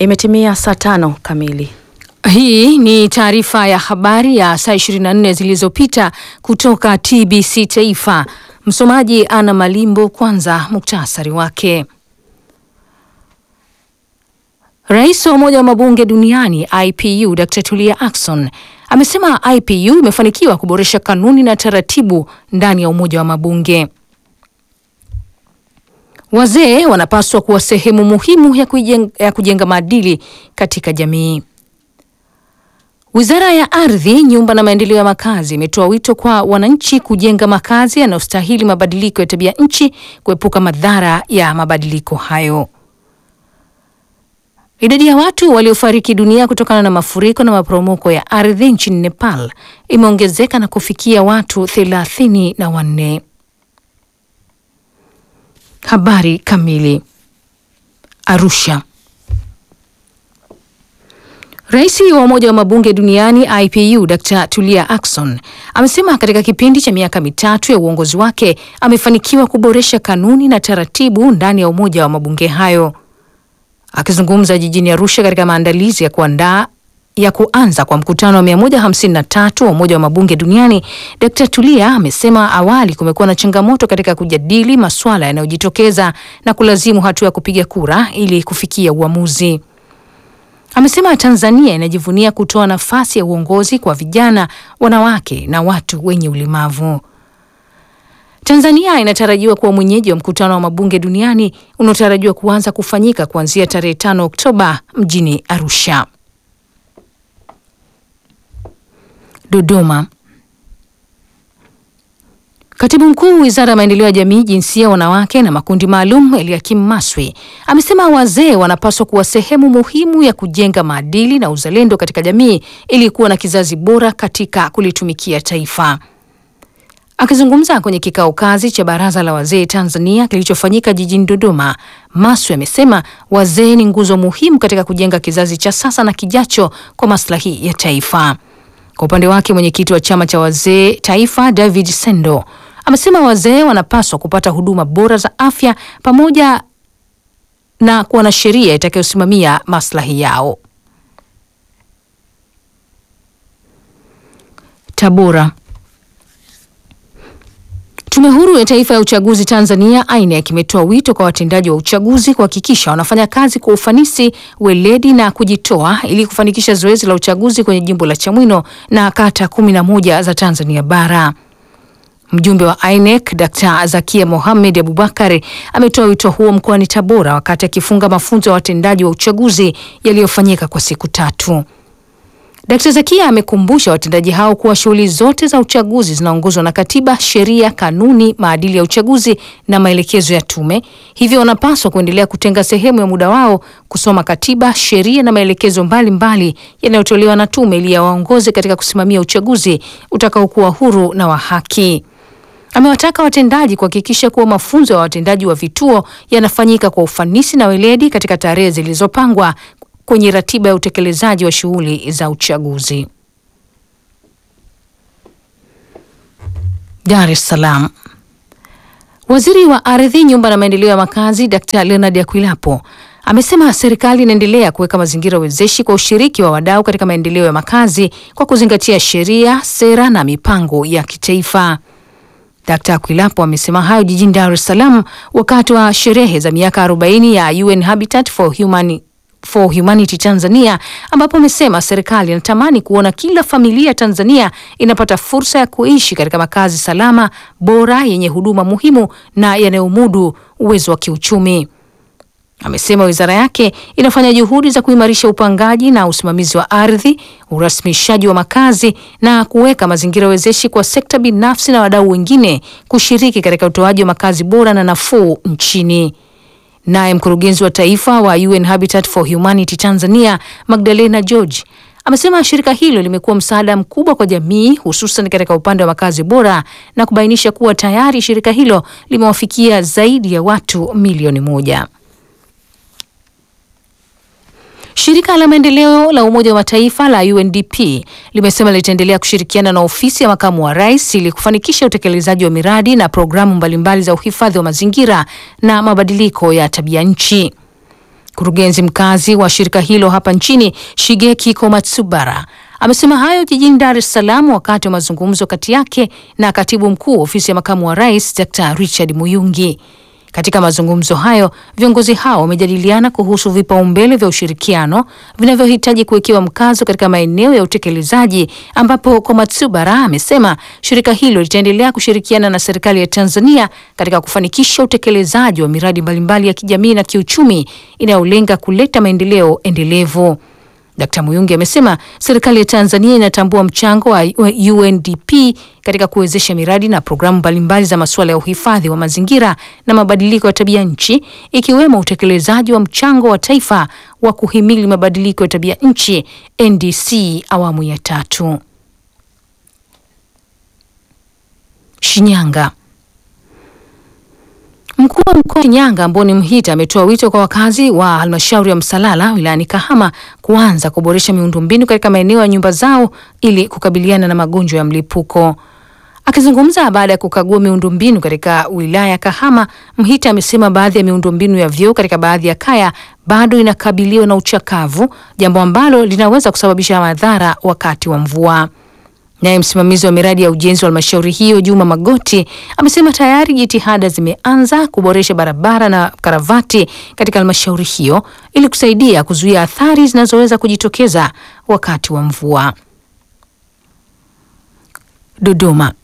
Imetimia saa 5 kamili. Hii ni taarifa ya habari ya saa 24 zilizopita kutoka TBC Taifa. Msomaji Ana Malimbo. Kwanza muktasari wake. Rais wa Umoja wa Mabunge Duniani IPU Dr. Tulia Ackson amesema IPU imefanikiwa kuboresha kanuni na taratibu ndani ya Umoja wa Mabunge. Wazee wanapaswa kuwa sehemu muhimu ya kujenga maadili katika jamii. Wizara ya Ardhi, Nyumba na Maendeleo ya Makazi imetoa wito kwa wananchi kujenga makazi yanayostahili mabadiliko ya tabia nchi, kuepuka madhara ya mabadiliko hayo. Idadi ya watu waliofariki dunia kutokana na mafuriko na maporomoko ya ardhi nchini Nepal imeongezeka na kufikia watu 34. Habari kamili. Arusha. Rais wa Umoja wa Mabunge Duniani IPU Dr. Tulia Ackson amesema katika kipindi cha miaka mitatu ya uongozi wake amefanikiwa kuboresha kanuni na taratibu ndani ya Umoja wa Mabunge hayo. Akizungumza jijini Arusha katika maandalizi ya kuanza kwa mkutano wa 153 wa Umoja wa Mabunge Duniani, Dr. Tulia amesema awali kumekuwa na changamoto katika kujadili masuala yanayojitokeza na kulazimu hatua ya kupiga kura ili kufikia uamuzi. Amesema Tanzania inajivunia kutoa nafasi ya uongozi kwa vijana, wanawake na watu wenye ulemavu. Tanzania inatarajiwa kuwa mwenyeji wa mkutano wa mabunge duniani unaotarajiwa kuanza kufanyika kuanzia tarehe 5 Oktoba mjini Arusha. Dodoma. Katibu Mkuu Wizara ya Maendeleo ya Jamii, Jinsia, Wanawake na Makundi Maalum Eliakim Maswi amesema wazee wanapaswa kuwa sehemu muhimu ya kujenga maadili na uzalendo katika jamii ili kuwa na kizazi bora katika kulitumikia taifa. Akizungumza kwenye kikao kazi cha Baraza la Wazee Tanzania kilichofanyika jijini Dodoma, Maswi amesema wazee ni nguzo muhimu katika kujenga kizazi cha sasa na kijacho kwa maslahi ya taifa. Kwa upande wake, mwenyekiti wa Chama cha Wazee Taifa David Sendo amesema wazee wanapaswa kupata huduma bora za afya pamoja na kuwa na sheria itakayosimamia maslahi yao. Tabora. Tume Huru ya Taifa ya Uchaguzi Tanzania INEC imetoa wito kwa watendaji wa uchaguzi kuhakikisha wanafanya kazi kwa ufanisi, weledi na kujitoa ili kufanikisha zoezi la uchaguzi kwenye jimbo la Chamwino na kata 11 za Tanzania bara. Mjumbe wa INEC Dr. Zakia Mohamed Abubakari ametoa wito huo mkoani Tabora wakati akifunga mafunzo ya watendaji wa uchaguzi yaliyofanyika kwa siku 3. Dr. Zakia amekumbusha watendaji hao kuwa shughuli zote za uchaguzi zinaongozwa na katiba, sheria, kanuni, maadili ya uchaguzi na maelekezo ya tume. Hivyo wanapaswa kuendelea kutenga sehemu ya muda wao kusoma katiba, sheria na maelekezo mbalimbali yanayotolewa na tume ili yawaongoze katika kusimamia uchaguzi utakaokuwa huru na wa haki. Amewataka watendaji kuhakikisha kuwa mafunzo ya watendaji wa vituo yanafanyika kwa ufanisi na weledi katika tarehe zilizopangwa kwenye ratiba ya utekelezaji wa shughuli za uchaguzi. Dar es Salaam. Waziri wa Ardhi, Nyumba na Maendeleo ya Makazi Dr. Leonard Akwilapo amesema serikali inaendelea kuweka mazingira wezeshi kwa ushiriki wa wadau katika maendeleo ya makazi kwa kuzingatia sheria, sera na mipango ya kitaifa. Dr. Akwilapo amesema hayo jijini Dar es Salaam wakati wa sherehe za miaka 40 ya UN Habitat for Humanity Tanzania, ambapo amesema serikali inatamani kuona kila familia Tanzania inapata fursa ya kuishi katika makazi salama, bora, yenye huduma muhimu na yanayomudu uwezo wa kiuchumi. Amesema wizara yake inafanya juhudi za kuimarisha upangaji na usimamizi wa ardhi, urasimishaji wa makazi na kuweka mazingira wezeshi kwa sekta binafsi na wadau wengine kushiriki katika utoaji wa makazi bora na nafuu nchini. Naye mkurugenzi wa taifa wa UN Habitat for Humanity Tanzania, Magdalena George, amesema shirika hilo limekuwa msaada mkubwa kwa jamii hususan katika upande wa makazi bora na kubainisha kuwa tayari shirika hilo limewafikia zaidi ya watu milioni 1. Shirika la maendeleo la Umoja wa Mataifa la UNDP limesema litaendelea kushirikiana na ofisi ya makamu wa rais ili kufanikisha utekelezaji wa miradi na programu mbalimbali za uhifadhi wa mazingira na mabadiliko ya tabia nchi. Mkurugenzi mkazi wa shirika hilo hapa nchini, Shigeki Komatsubara, amesema hayo jijini Dar es Salaam wakati wa mazungumzo kati yake na katibu mkuu ofisi ya makamu wa rais Dr. Richard Muyungi. Katika mazungumzo hayo, viongozi hao wamejadiliana kuhusu vipaumbele vya ushirikiano vinavyohitaji kuwekewa mkazo katika maeneo ya utekelezaji, ambapo Komatsubara amesema shirika hilo litaendelea kushirikiana na serikali ya Tanzania katika kufanikisha utekelezaji wa miradi mbalimbali ya kijamii na kiuchumi inayolenga kuleta maendeleo endelevu. Dkt. Muyungi amesema serikali ya Tanzania inatambua mchango wa UNDP katika kuwezesha miradi na programu mbalimbali za masuala ya uhifadhi wa mazingira na mabadiliko ya tabia nchi, ikiwemo utekelezaji wa mchango wa taifa wa kuhimili mabadiliko ya tabia nchi NDC awamu ya 3. Shinyanga. Mkuu wa mkoa wa Shinyanga Amboni Mhita ametoa wito kwa wakazi wa halmashauri ya Msalala wilayani Kahama kuanza kuboresha miundombinu katika maeneo ya nyumba zao ili kukabiliana na magonjwa ya mlipuko. Akizungumza baada ya kukagua miundombinu katika wilaya ya Kahama, Mhita amesema baadhi ya miundombinu ya vyoo katika baadhi ya kaya bado inakabiliwa na uchakavu, jambo ambalo linaweza kusababisha madhara wakati wa mvua. Naye msimamizi wa miradi ya ujenzi wa halmashauri hiyo Juma Magoti amesema tayari jitihada zimeanza kuboresha barabara na karavati katika halmashauri hiyo ili kusaidia kuzuia athari zinazoweza kujitokeza wakati wa mvua. Dodoma.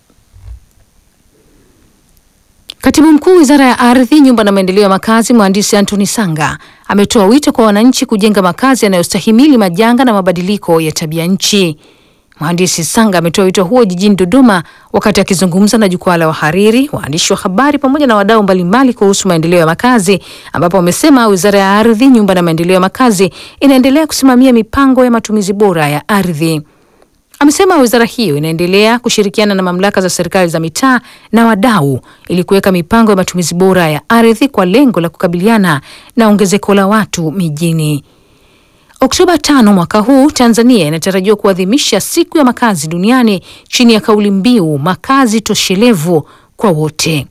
Katibu Mkuu Wizara ya Ardhi, Nyumba na Maendeleo ya Makazi, Mhandisi Anthony Sanga ametoa wito kwa wananchi kujenga makazi yanayostahimili majanga na mabadiliko ya tabia nchi. Mhandisi Sanga ametoa wito huo jijini Dodoma wakati akizungumza na jukwaa la wahariri, waandishi wa habari pamoja na wadau mbalimbali kuhusu maendeleo ya makazi, ambapo amesema Wizara ya Ardhi, Nyumba na Maendeleo ya Makazi inaendelea kusimamia mipango ya matumizi bora ya ardhi. Amesema wizara hiyo inaendelea kushirikiana na mamlaka za serikali za mitaa na wadau ili kuweka mipango ya matumizi bora ya ardhi kwa lengo la kukabiliana na ongezeko la watu mijini. Oktoba 5 mwaka huu, Tanzania inatarajiwa kuadhimisha siku ya makazi duniani chini ya kauli mbiu makazi toshelevu kwa wote.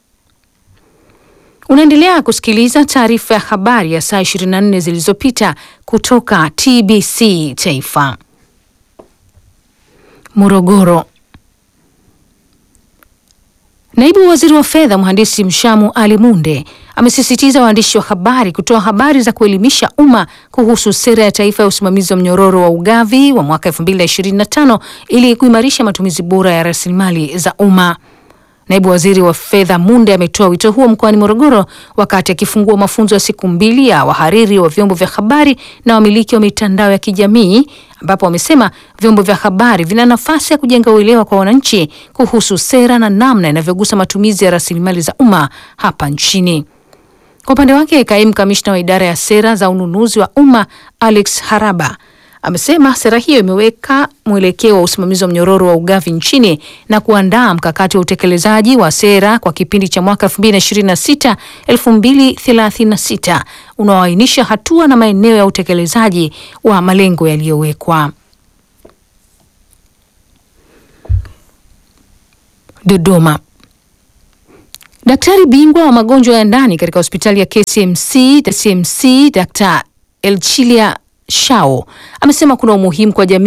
Unaendelea kusikiliza taarifa ya habari ya saa 24 zilizopita kutoka TBC Taifa. Morogoro. Naibu Waziri wa Fedha Mhandisi Mshamu Ali Munde amesisitiza waandishi wa habari kutoa habari za kuelimisha umma kuhusu sera ya taifa ya usimamizi wa mnyororo wa ugavi wa mwaka 2025 ili kuimarisha matumizi bora ya rasilimali za umma. Naibu Waziri wa Fedha Munde ametoa wito huo mkoani Morogoro wakati akifungua mafunzo ya siku 2 ya wahariri wa vyombo vya habari na wamiliki wa mitandao ya kijamii, ambapo wamesema vyombo vya habari vina nafasi ya kujenga uelewa kwa wananchi kuhusu sera na namna inavyogusa matumizi ya rasilimali za umma hapa nchini. Kwa upande wake, kaimu kamishna wa idara ya sera za ununuzi wa umma Alex Haraba amesema sera hiyo imeweka mwelekeo wa usimamizi wa mnyororo wa ugavi nchini na kuandaa mkakati wa utekelezaji wa sera kwa kipindi cha mwaka 2026-2036 unaoainisha hatua na maeneo ya utekelezaji wa malengo yaliyowekwa. Dodoma. Daktari bingwa wa magonjwa ya ndani katika hospitali ya KCMC Dr. Elchilia Shao amesema kuna umuhimu kwa jamii